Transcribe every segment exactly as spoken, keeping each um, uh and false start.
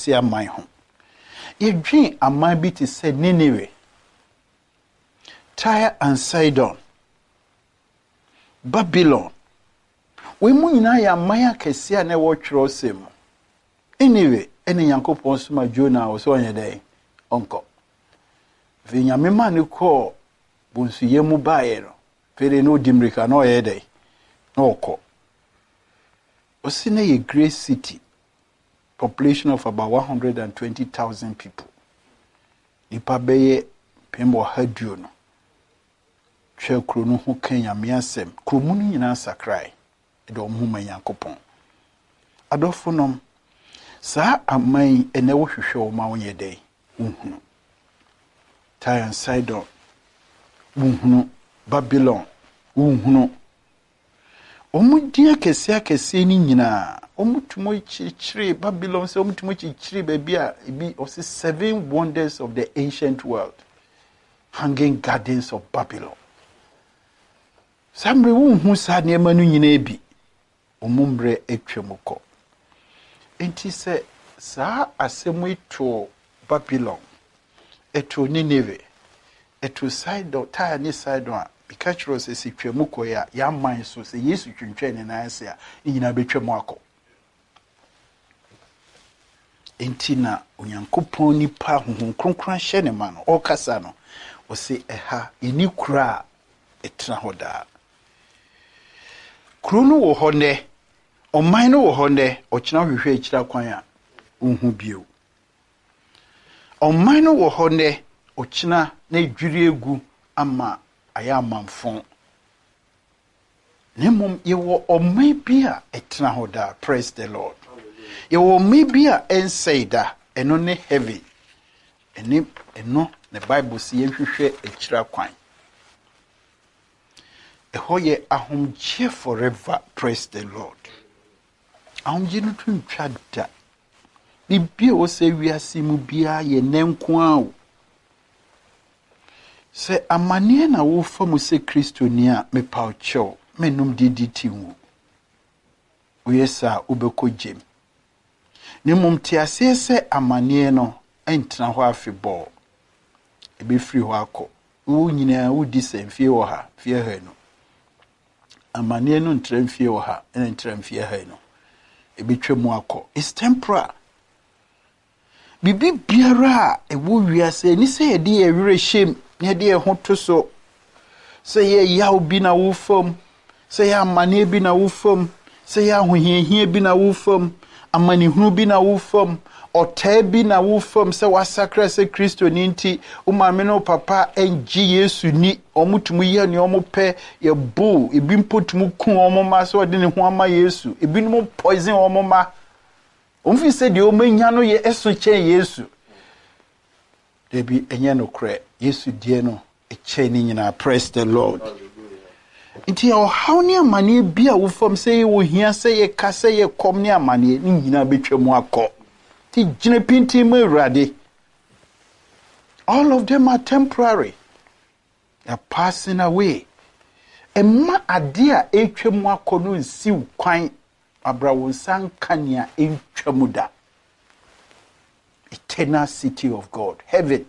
see a my home. You dream a my bit is said Nineveh, Tyre and Sidon, Babylon. We munina ya maya kesia ne watchro semo. Anyway, any yanko ponsuma Jonah was on your day, uncle. Vinya mema ni ko bunsu yemu baero. Fere no dimrika no ede. No ko. Osine ye great city. Population of about one hundred twenty thousand people. Nipa beye pembo hadio no. Che krono ho Kenya miasem. Kromunu nyina sakrai. Edo mhuma yankopon. Adofonom sa amai ene wo hwehwe ma wonye dai. Unhunu. Tyre and Sidon. Unhunu. Babylon. Unhunu. Omudia kese akese ni nyina. Omutumo chichiri Babylon se omutumo chichiri baby a ebi of the seven wonders of the ancient world. Hanging gardens of Babylon. Samre unhu sa niema no nyina ebi. Omumbre etwemukọ. Enti se sa asemu eto Babylon, eto Nineveh, eto Sidon, Tyre ni Sidon a bikachiro se sitwemukọ ya ya man so se Yesu twentwe ne na ase a nyina betwemu akọ. Enti na Onyankopɔn nipa honhom kronkron hye ne ma no okasa no o se eha eni kura etna hoda. Kronu wo hone Oman no wo honde ochina hwehwe ekira kwan a unhu bio. Oman no wo honde ochina na edwiri egu ama aya amanfon. Nemom ye wo oman bi a etena hoda, praise the Lord. Ye wo oman bi a ensaida eno ne heavy. Eni eno ne Bible si ye hwehwe ekira kwan. Ehoye ahomje forever, praise the Lord. Ahomje no twintwa da. Bibia wo se wiase mu bia ye nenko a wo. Se amane na wo fa mu se Kristo ni a me paucho, menum diditi wu. Uyesa ubeko jem. Ni mumti ase se amane no entna ho afebɔ. Ebe free ho akɔ. Wo nyina wo di se mfie wo ha, fie ha no. Amane no ntra mfie wo ha, ena ntra mfie ha no. Ebetwemu akọ. It's temporal. Bibi biara ewo wiase ni se ye de ewere shem, ne de ho to so. Se ye yaw bi na wo fam, se ye amane bi na wo fam, se ye ahohiahia bi na wo fam, amane hunu bi na wo fam, otai bi na wo fam se wasakra se Kristo ni nti, o maame no papa enji Yesu ni, omutumu ye ne omope ye bo, ebi mpotumu kun omoma so de ne ho ama Yesu, ebi no poison omoma. Omfi se de o manya no ye eso che Yesu. Debi enye no kre, Yesu die no e che ni nyina, praise the Lord. Nti o how ni amane bi a wo fam se ye wo hia se ye ka se ye kom ni amane ni nyina betwemu akọ. Ti jine pinti mu rade. All of them are temporary. They are passing away. Emma adia etwemu akọ no nsi kwan abrawo sankania etwemu da. Eternal city of God, heaven.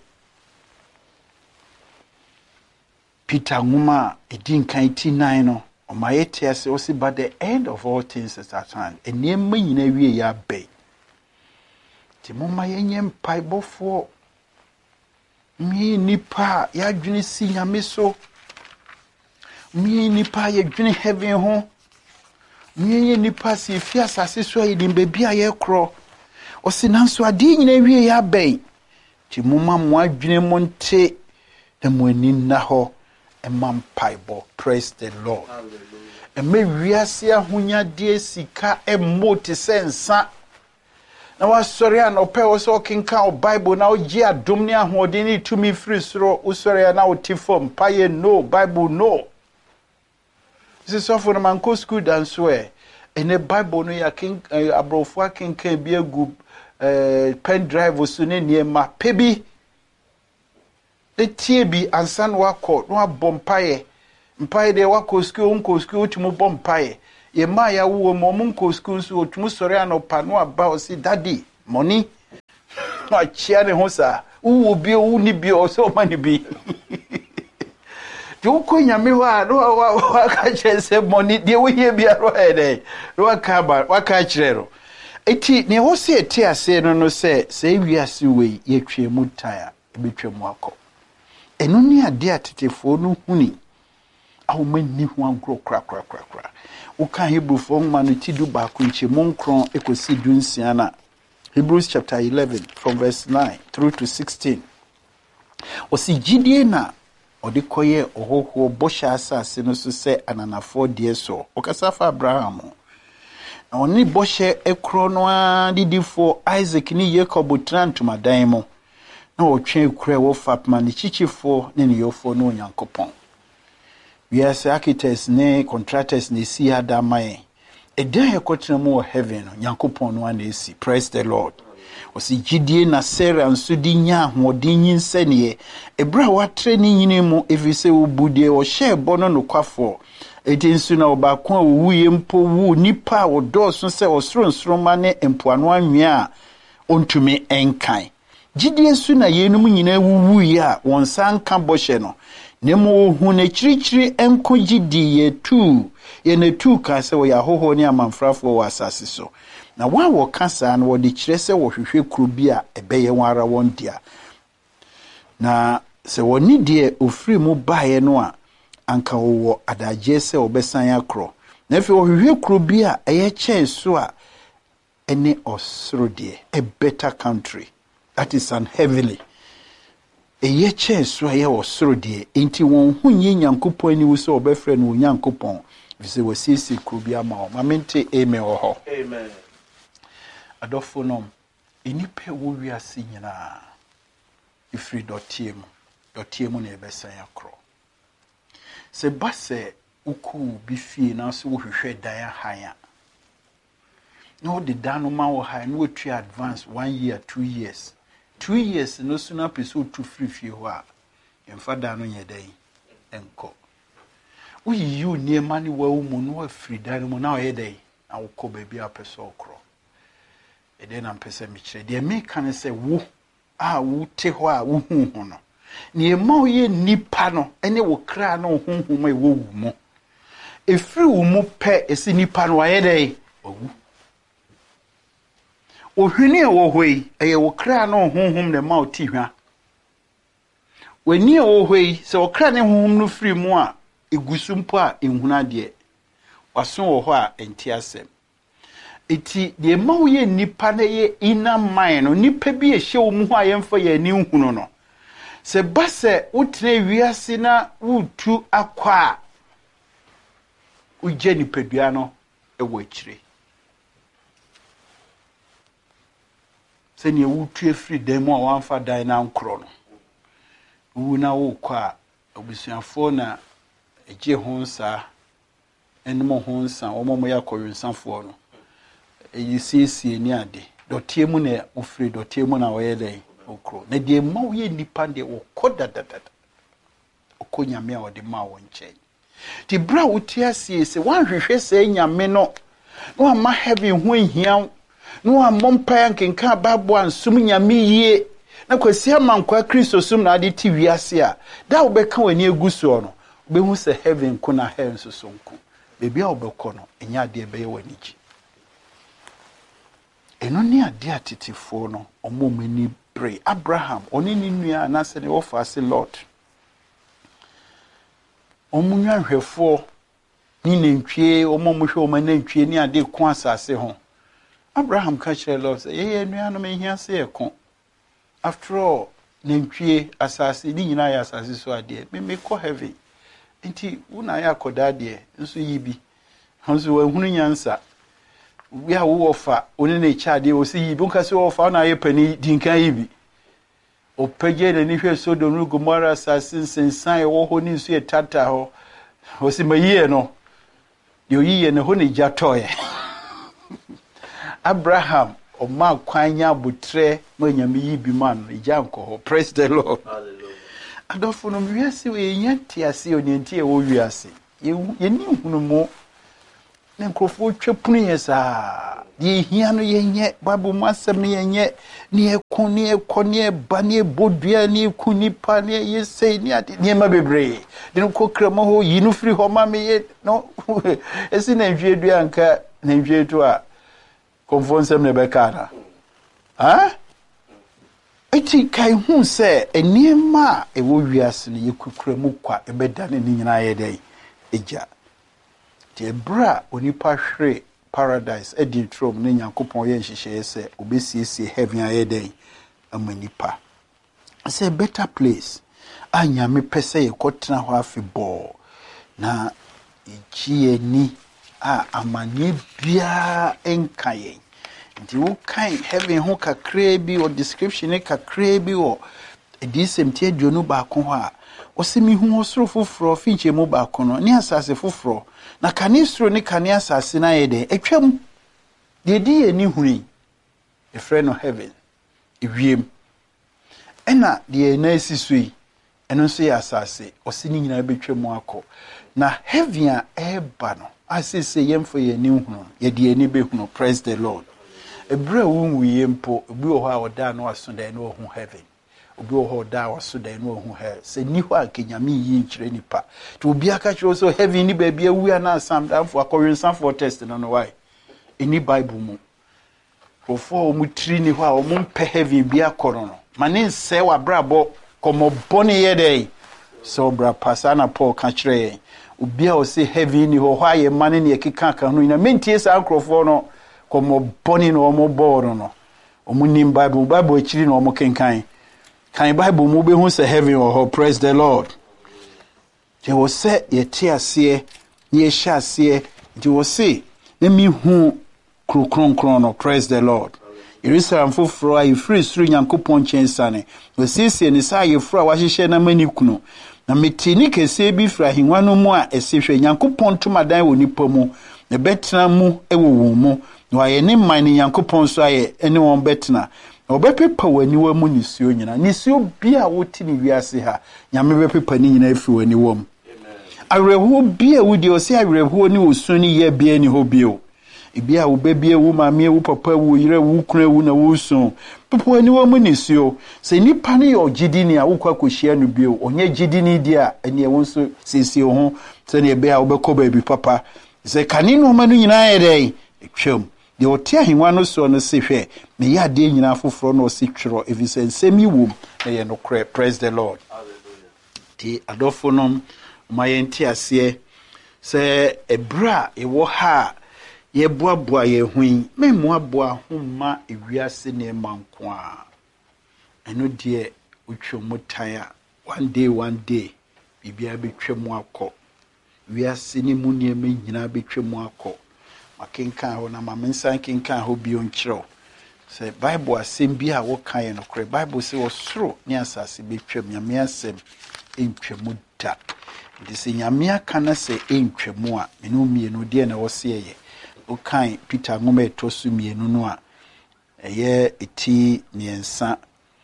Peter Nguma edin kan eighty-nine no omayete ase osi by the end of all things is at hand. Enema nyina wie ya be. Ti mama yenye mpaibofo mi nipa ya dwene si nyame so, mi nipa ya dwene heaven ho, mi nipa si fi asase so yi dim bebia ye kro osinanso ade nyina wie ya be. Ti mama mo adwene mo nte na mo ani na ho emma mpaibo, praise the Lord. Hallelujah. Eme wiase ahonya de sika emmo te sensa. Na wasori an ope wo so kinka o Bible na oji adom ne ahode ni tumi free soro usori na otifom paye no Bible no. This is so for man go school dan so e ene Bible no ya kin abrofo kinka bi egu eh pen drive so ne niema pebi the tie bi ansan wako no abompaye mpaye de wako school unko school tumu bompaye ye ma ya wo mo mun ko school so tumu sori an opa no aba o si daddy money no chia ne ho sa wo bi wo ni bi o so ma ni bi jo ko nyame ho a no wa ka chese money de wo hie bi aro he dey no ka ba wa ka kire ro eti ne ho se eti ase no no se se wiase we ye twa mu tan a betwa mu akọ eno ni ade atetefo no huni awo mani ho agro kra kra kra kra wo ka Hebrewfo ma no ti du ba ko nche monkron ekosi du nsia na Hebrews chapter eleven from verse nine through to sixteen osi gidie na odikoye ohoho bosha asase no so se ananafo de so okasa fa Abraham na oni boshe ekro no a didifo Isaac ni Jacob trantumadan mo na otwe kure wo fatma ni chichifo ne ne yofo no Onyankopɔn yes architects ne contractors ne si adamaye edan ekotena mu wo heaven no Onyankopɔn no ana esi praise the Lord osi gidie na Sarah nso di nya hodin yinsane ebra watre ni nyine mu efise obudie o hye bono no kwafo eti nso na obakon owuye mpo wu nipa odoso se osronsroma ne empoano anwea ontumi enkan gidie nso na yenum nyina wuwuye a wonsan ka bɔhye no nemo hu na chirichiri enko gidi ye tu ye na tu ka se wo ya hoho ne amanfrafo wo asase so na wa wo kasa na wo de kire se wo hwehwe kuro bi a ebeye wara won dia na se woni de ofri mu baaye no a anka wo adaje se obesan akro na fi wo hwehwe kuro bi a eye chen so a ene osoro de a better country that is an heavily eye chen so a ye osoro de enti won hunye Nyankopɔn ni wo se obefre no Nyankopɔn vi se wo sisi kuro bi ama o mamente amen wo ho amen adofo nom enipe wo wiase nyina ifri dotie mu dotie mu na ebesan akro se base uku bi fie na so wo hwehwe dan ahanya no de dan no ma wo ha no tu advance one year two years two years no suna peso tu free fie ho a emfa dan no nye dan enko wo yi u nie mani wa wo mu no afri dan mu na o ye dan na wo ko ba bi apeso okro ede na mpese mi kire de me kan se wo a wo te ho a wo hu hu no ne ma o ye nipa no ene wo kra no hu hu mai wo wu mo efri wo mu pe esi nipa no aye dai owu ohwini e wo hoi eye wo kra no hu hu ne ma o ti hwa wani e wo hoi se wo kra ne hu hu no fri mu a egusumpo a enhuna de waso wo ho a enti asem eti de ma wo ye nipa na ye ina man no nipa bi e hye wo mu ho a yemfa ye ni hunu no se base utre wiase na wutu akwa uje nipadua no ewo akire se ne wutu efri dem a wanfa dan na nkro no wu na wo kwa obusuafo na eje honsa enmo honsa omomo yakɔwensafo no eyi siesie ni ade dotie mu na ofri dotie mu na woyɛ dai okro na de ma wo ye nipa de wo koda dada okonya me a wo de ma wo nkyɛn ti bra wo ti asie se wan hwehwɛ se nyame no no ama heaven ho hia no amompa nkenka babo ansum nyame yie na kwasi amankwa Kristo sum na ade ti wiase a da wo bɛka wani eguso no be hu se heaven ko na hell so sonko bebi a wo bɛkɔ no enya de bɛyɛ wani gi eno ni ade atetefo no omomani pray Abraham oni ni nua na se ne wo fa se Lord omunwa hwefo ni nantwie omomuhwe omanantwie ni ade ko asase ho Abraham ka kire Lord say ye nua no me hia se ekon after all nantwie asase ni nyina ya asase so ade me me ko heaven enti una ya koda de nso yibi nso wa hunu nyansa we are wofa oni na chade o si yibi nka se wofa na ye pani dinkan yibi o pege na ni hwe Sodom no Gomora asase sensan e wo ho ni nso e tata ho o si mayiye no de oyiye ne ho ne jatoye Abraham o ma kwanya butre manyame yibi man ijanko ho praise the Lord hallelujah adofo no wiase we nyanti ase oni nti e wo wiase ye ni hunu mo na nkrofo twepunu yesa die hia no yenye Bible mu asem no yenye ne ekon ne ekon ne ba ne bodua ne kunipa ne yesei ne ade ne ma bebre de no kokrama ho yi no firi ho ma me ye no esi na nhwe dua anka na nhwe to a konfonsem ne bekana ha eti kai hu se eniema e wo wiase ne yekukura mu kwa ebeda ne nyina ye dai eja te bra onipa hwere paradise edi trom ne Nyankopon ye nhihye se obesiesie heaven aye dai amanipa say better place anya me pese ye kotena ho afebɔ na ichie ni a amane bia enkaye nti wo kan heaven ho kakra bi o description kakra bi o edisem tie duonu ba ko ho a osemi hu osoro foforo finche mu ba ko no ne asase foforo na kanisro ne kane asase na ye de etwam de di ye ni huni e frɛ no heaven ewiem ena de na esisui eno so ye asase osini nyina betwam akɔ na heaven a eba no asese yemfo ye ni hunu ye de ani behunu. Praise the Lord. Ebra wunwu yempo obi wo ha oda no asoda no hu heaven obi wo ha oda asoda no hu hell se ni ho akenyame yi nkyire nipa to obi aka kyerɛ so heaven ni ba bia wu na asam danfo akɔwensan for test no no why any Bible mu profo o mu tri ni ho a o mu mpe heaven bia kɔro no mane nse wa brabo komo boni ye dey so bra pasana Paul ka kyerɛ yen obi a o se heaven ni ho ho aye mane ne ekeka ka no ina mentie sa akrofo no komo boni no omo boro no omo nim Bible Bible akiri no omo kenkan kan Bible mu be hu se heaven or ho. Praise the Lord. Je wo se ye ti ase ye hya ase je wo se na mi hu krokronkron no. Praise the Lord. Yerusalem foforo ayi free suru Nyankopon chensane wo siesie ni sa ye furu a wahyehyɛ na mani kuno na metini kese bi fra hinwa no mu a esehwe Nyankopon tomadan wo nipa mu na betena mu ewo wo mu no aye ne man ni Nyankopon so aye ene won betena obepepa wani wa mu nisuo nyina nisuo bia woti ni wiase ha nyame bepepa ni nyina efi wani wom amen areho bia wudi o se areho ni osu ni ye bia ni ho bio ebia wo bebia wo maame wo papa wo yire wo kura wo na wo so pepa wani wa mu nisuo se nipa ni yo gidi ni a wo kwa kohia no bio onye gidi ni dia ene wo so sisi ho se ne bia wo bekɔ ba bi papa se kanino manu nyina ye dai twam de otia hinwa no so no se hwe me ya de nyina foforo no se twero evisensemi wom na ye no kre. Praise the Lord. Hallelujah. Ti adofo no mayenti ase se ebra ewo ha ye boaboa ye hwin me moaboa homma ewiase ne manko a eno de utwomo tan a one day one day bibia betwemu akọ wiase ne mu ne me nyina betwemu akọ makenkan ho na mamensan kenkan ho bio nkyerɛw sɛ Bible asɛm bi a wo kan no kore Bible sɛ osoro ne asase betwam nyame asɛm entwamu da de sɛ nyame aka na sɛ entwamu a menu mienu de na wo se ye wo kan Peter ngoma etosu mienu no a ɛyɛ eti miensa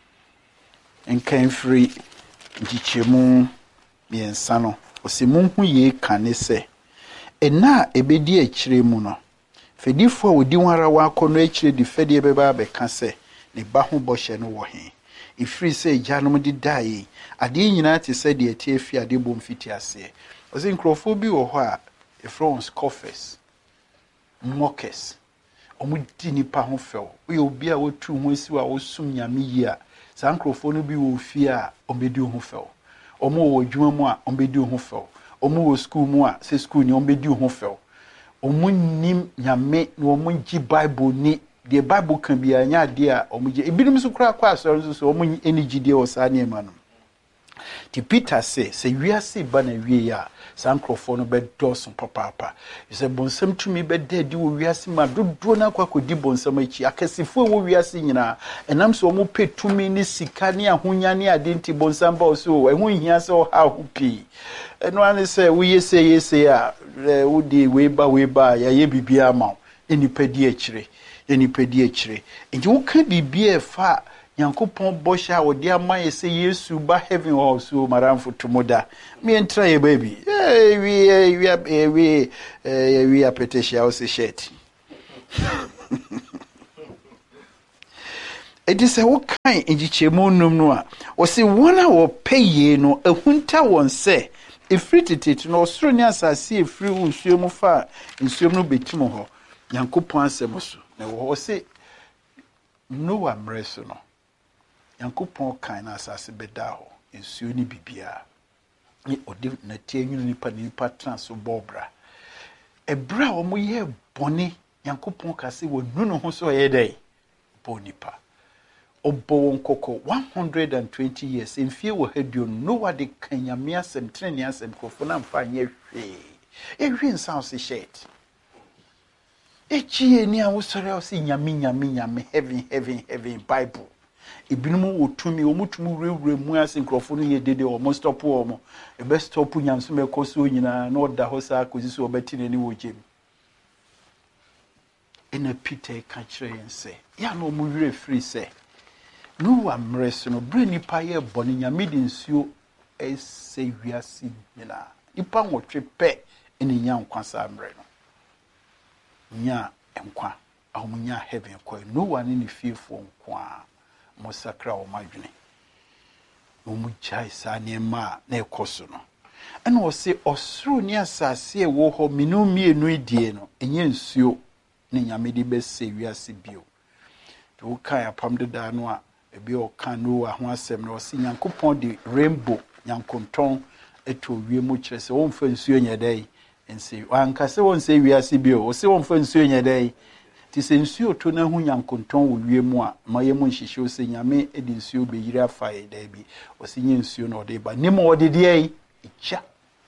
enkan free nkikyemu miensa no osimu hu ye kan ne sɛ ena ebedi akyire mu no fedifo odi wara wako no akyire di fedie beba beka se ne ba ho bɔhye no wo he ifiri se gyanom di dai ade nyina te se de atie fi ade bom fiti ase ozi nkrofo bi wo ho a e France coffers mockers omu di nipa ho few we obi a wotu ho asi wa wosum nyame yi a sa nkrofo no bi wo fi a omedi ho few omo wo dwuma mu a omedi ho few omo wo school mu a se school ni omedi ho few omo nim nyame no omo gi Bible ni the Bible kan bia nya de a omo gi ebinum so kura kwa asɔre so so omo energy de o sa ne ma no ti Peter say se wiase ba na wie ya sankrofo no be dosun papa se bonsam tumi be dedi wo wiase ma dodo na kwa kodi bonsam achi akasifo wo wiase nyina enam so omo petumi ni sika ni ahonya ni adenti bonsam ba so ehun hia se o ha hopi eno ane se wo yese yese a wo di we ba we ba ya ye bibia ma enipa di akire enipedi akire nti wo ka bibia fa Yankopon bosha odi amaye se Yesu ba heaven or so maramfo tomoda me entra ye baby eh we we we we apetesia o se shirt it is a wo kan enjichemu num no a wo se wona wo peye no ehunta won se efri tititi no osoro ni asase efri nsuo mu fa nsuo no betimo ho Yankopon asem so na wo se no amreso no Yankopon kan na asase beda ho nsuo ni bibia ni odi na tie nwunu nipa nipa trans bobra ebra o mo ye bone Yankopon ka se wo nunu ho so ye dai bonipa obo nkoko one hundred twenty years mfie wo hadio no wade kanyame asem trene asem kofo na mfa nye hwe ehwe nsa so shirt echi eni a wo sore o se nyame nyame nyame heaven heaven heaven bible ibinum wotumi omutumu rewre mu ase nkrofo no ye dede o mo stop o mo e be stop nyamso me koso nyina na oda ho sa akozi so obeti nani wo jem ena Peter ka kire yense ya no mu wire free se no wa mreso no bre nipa ye boni nyame de nsuo ese wiase nyina nipa nwotwe pe ene nya nkwa sa mre no nya enkwa amunya heaven kwa no one ni fearful nkwa mosakra o madwene no mu chai sa ne ma na ekoso no ena o se osoro ni asase e wo ho minu mienu edie no enye nsuo ne nyame de bese wiase bio to kan apam de da no a ebi o kan no a ho asem no o se Yankopon de rainbow Nyankonton eto wie mu kire se won fa nsuo nya dai ense anka se won se wiase bio o se won fa nsuo nya dai ti se nsuo to na hu Nyankonton wo wie mu a maye mu nhihye o se nyame edi nsuo be yiri afa e da bi o se nye nsuo no de ba nimo o de de ai echa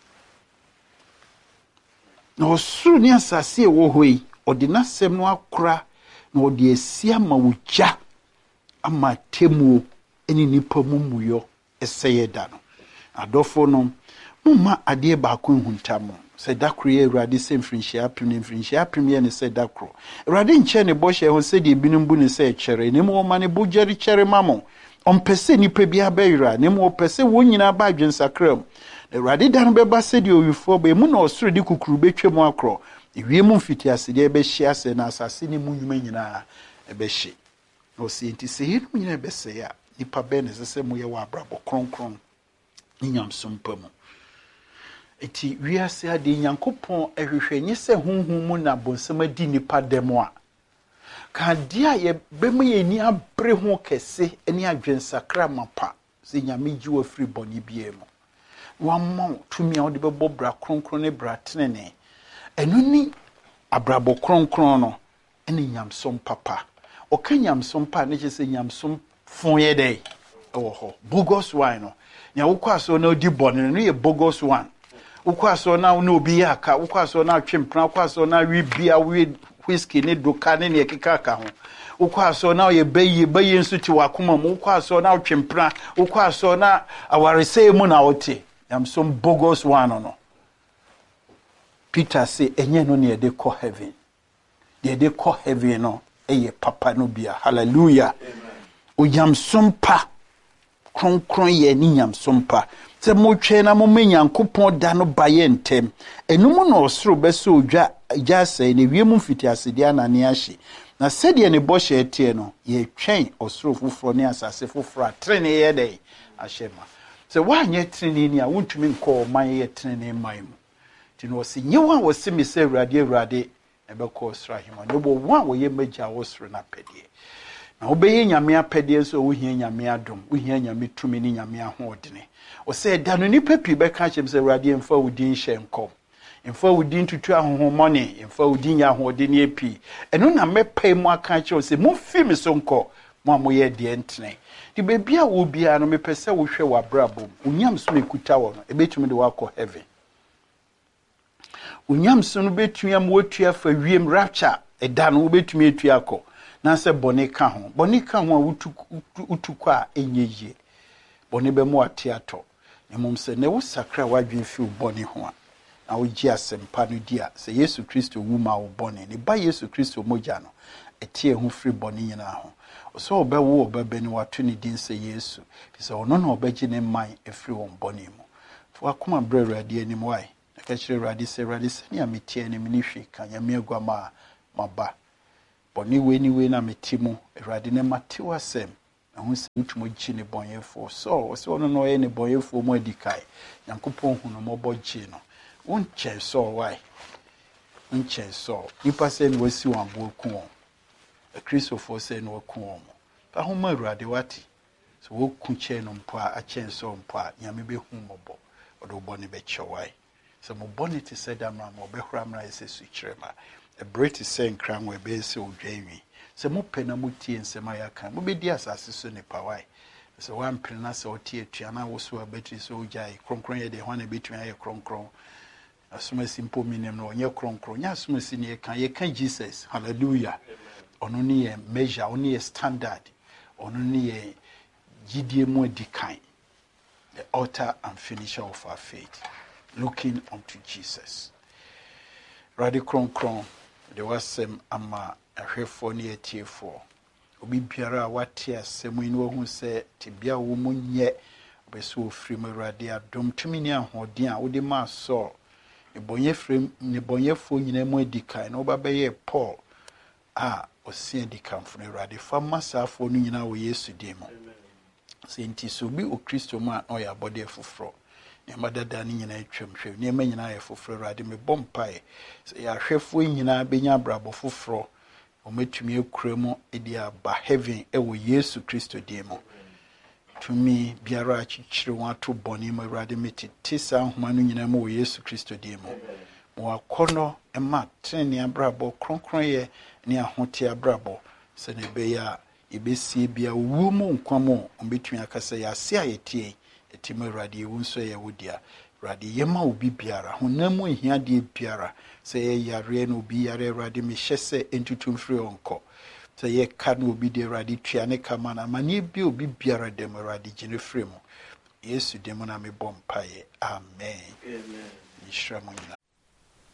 no suru ni asase wo hoi o de nasem no akora na o de esia ma wuja ama temu eni nipa mumuyo eseye da no adofo no mumma ade ba ko huntam se dakro ye Awurade se mfrinhia apim ne mfrinhia apim ye ne se dakro Awurade nche ne boshe ho se de binum bu ne se kere ne mo ma ne bojari kere mamo ompese nipa bia ba yira ne mo pese wonyina ba adwensakram Awurade dan beba se de owifo ba mu na osoro de kukuru betwem akro ewie mu mfiti ase de be hia se na asase ne mu nyuma nyina e be hye no se nti se hinu nyina be se ya nipa be ne se mo ye wa abrabo kronkron nyamsom pamu eti wiase ade Nyankopon ehwehwenye se hunhun mu na bonsema di nipa demo a ka dia ye bemu ye ni abre ho kese eni adwensakra mapa se nyame ji wa free boni biemu wamma tumi a ode bebo bra kronkron ne bra tenene enu ni abrabo kronkron no eni nyamsom papa o ka nyamsom pa ne se nyamsom fon ye dai ewo ho bugos wine no nya wokwaso na odi boni no ye bugos one ukwaso na una obi aka ukwaso na twempra ukwaso na wi bia wi whisky ne doka ne ne keka ka ho ukwaso na ye bayi bayi nsu ti wakoma mu ukwaso na twempra ukwaso na awarese mu na wote am some bogus one no Peter say enye no ne de ko heaven de de ko heaven no eye papa no bia hallelujah o yam sompa kronkron ye ni yam sompa se mo twe na mo Nyankopon da no baye ntem enum no osoro beso odwa gya sai ne wiem mfiti asede anane ahye na sede ne boshe etie no ye twen osoro foforo ne asase foforo atrene ye dai ahyema se wanye trene ni a wontumi nko man ye trene man mu ti no se nyewa wo se mi se Awurade Awurade ebekọ osoro ahema no bo wa wo ye magya wo osoro na pedie na obeye nyame apedie so wo hia nyame adom wo hia nyame tumi ni nyame ahodene o se da no nipa pi be ka chem se Awurade mfa wudin hye nkom mfa wudin tutu ahohomone mfa wudin ya ahodene epi eno na mepai mu aka che o se mo fi me so nko mo amoye de entene di bebia wo bia no mepese wo hwe wabrabom unyam so mekuta wo no ebetumi de wakọ heaven unyam so no betumi am wotua fa wiem rapture eda no wo betumi etua akọ na se bone ka ho bone ka ho a wutu utukọ a enyeye bone be mu atiato emom se ne wo sakra wadwen fi bone ho a na wo gi asempa no dia se Yesu Kristo wu ma wo bone ne ba Yesu Kristo moja no ɛtie ho free bɔne nyinaa ho so ɔbɛwo ɔbɛbɛ ne wato ne din sɛ Yesu sɛ ɔno na ɔbɛgye ne man ɛfiri wɔn bɔne mu fo akoma brɛ Awurade anim wae na ka kyerɛ Awurade sɛ Awurade sɛnea metie ne me ne hwee ka nyame aguama a maba bɔne wei ne wei na mete mu Awurade ne mate w'asɛm na ho sɛ wotumi gye ne bɔnyɛfoɔ so ɔsɛ ɔno na ɔyɛ ne bɔnyɛfoɔ mu adi kae Nyankopɔn hu no mmɔbɔ gye no wonkyɛn so wae wonkyɛn so nipa sɛ ne wasi wɔn aboɔ ku wɔn akristofoɔ sɛ ne waku wɔn mo pa ho ma Awurade wate so woku kyɛn no mpo a akyɛn so mpo a nyame bɛhu mmɔbɔ ɔde wo bɔne bɛkyɛ wae sɛ mo bɔne te sɛ da mmara ma ɔbɛhora mmara yɛ sɛ sukyerɛ ma ɛberɛ te sɛ nkra ngo ɛbɛyɛ sɛ odwanwi sɛ mopɛ na motie nsɛm a yɛaka mobɛdi asase so nipa wae sɛ woampere na sɛ ɔte atua na wo so a bɛtiri sɛ wogyae kronkron yɛ deɛ hɔ na bɛtumi ayɛ kronkron asomasi mpo minim no ɔnyɛ kronkron nyɛ asomasi ne yɛka yɛka Jesus hallelujah ɔno ne yɛ measure ɔno ne yɛ standard ɔno ne yɛ gyidie mu adi kan the author and finisher of our faith looking unto Jesus Awurade kronkron de wasɛm ama ahwɛfoɔ ne atiefoɔ obi biara a wate asɛm yi na wahu sɛ tebea wo mu nyɛ ɔbɛsɛ ofiri mu Awurade adom tumi ne ahoɔden a wode maa Saul ne bɔnyɛfrɛ ne bɔnyɛfoɔ nyinaa mu adi kan na wobɛbɛyɛ Paul a ɔsia di kamfo no Awurade fa ma saafoɔ no nyinaa wɔ Yesu din mu sɛ nti sɛ obi o Kristo mu a ɔyɛ abɔde foforɔ nneɛma dada no nyinaa atwam hwɛ nneɛma nyinaa yɛ foforɔ Awurade mebɔ mpaeɛ sɛ yɛahwɛfoɔ nyinaa bɛnya abrabɔ foforɔ ɔmɛtumi akura mu de aba heaven ɛwɔ Yesu Kristo din mu tumi biara akyekyere wɔn ato bɔne mu Awurade metete saa nhoma no nyinaa mu wɔ Yesu Kristo din mu ma wakɔnnɔ ɛma trenee abrabɔ kronkronyɛ ne ahote abrabɔ sɛ ne ɛbɛyɛ a yɛbɛsie bia owuo mu nkwa mu ɔmbɛtumi aka sɛ yɛase a yɛtie ɛtim Awurade yɛwu nso yɛ wo dia Awurade yɛma obi biara honam mu ahiadeɛ biara sɛ yɛ yareɛ na obi yare Awurade mehyɛ sɛ ɛntutum firi ɔnkɔ sɛ yɛka na obi de Awurade tua ne kama na amanneɛ bi obi biara dɛm Awurade gye ne firi mu Yesu din mu na mebɔ mpaeɛ amen amen nhyira mo nyinaa